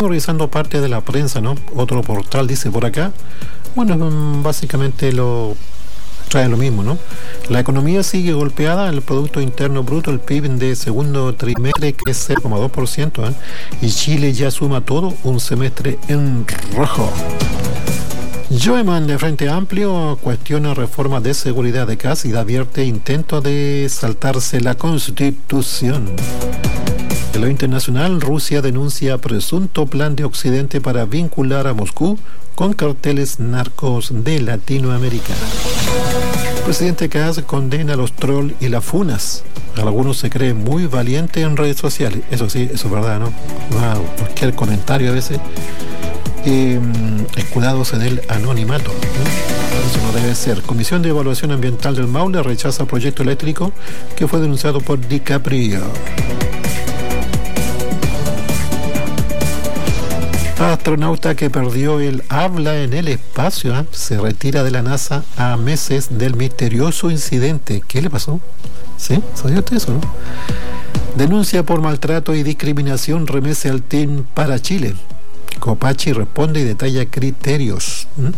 Estamos revisando parte de la prensa, ¿no? Otro portal dice por acá. Bueno, básicamente trae lo mismo, ¿no? La economía sigue golpeada, el Producto Interno Bruto, el PIB de segundo trimestre crece 0,2%, y Chile ya suma todo un semestre en rojo. Joeman de Frente Amplio cuestiona reforma de seguridad de Kast y advierte intento de saltarse la Constitución. En lo internacional, Rusia denuncia presunto plan de Occidente para vincular a Moscú con carteles narcos de Latinoamérica. El presidente Kast condena a los trolls y las funas. Algunos se creen muy valientes en redes sociales. Eso sí, eso es verdad, ¿no? Cualquier comentario a veces escudados en el anonimato. Eso no debe ser. Comisión de Evaluación Ambiental del Maule rechaza proyecto eléctrico que fue denunciado por DiCaprio. Astronauta que perdió el habla en el espacio, se retira de la NASA a meses del misterioso incidente. ¿Qué le pasó? ¿Sí? ¿Sabía usted eso, no? Denuncia por maltrato y discriminación remece al Team para Chile. Copachi responde y detalla criterios.